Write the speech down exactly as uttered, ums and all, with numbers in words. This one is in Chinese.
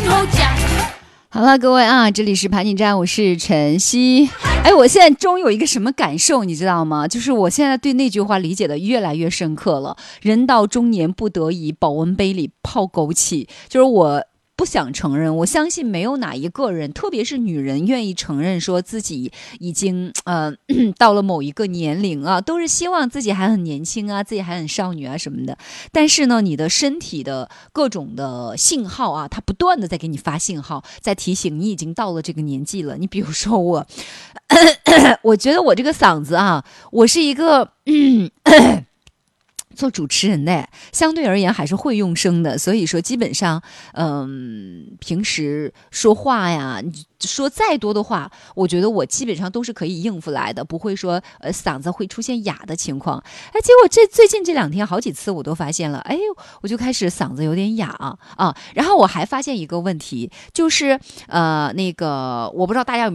头讲。 好了，各位啊，这里是盘锦站，我是晨曦。哎，我现在终于有一个什么感受，你知道吗？就是我现在对那句话理解的越来越深刻了。人到中年不得已，保温杯里泡枸杞。就是我不想承认，我相信没有哪一个人，特别是女人，愿意承认说自己已经呃到了某一个年龄啊，都是希望自己还很年轻啊，自己还很少女啊什么的。但是呢，你的身体的各种的信号啊，它不断的在给你发信号，在提醒你已经到了这个年纪了。你比如说我，我觉得我这个嗓子啊，我是一个嗯。做主持人的相对而言还是会用声的，所以说基本上嗯，平时说话呀，说再多的话，我觉得我基本上都是可以应付来的，不会说呃嗓子会出现哑的情况。哎，结果这最近这两天好几次我都发现了，哎，我就开始嗓子有点哑啊。然后我还发现一个问题，就是呃那个我不知道大家有没有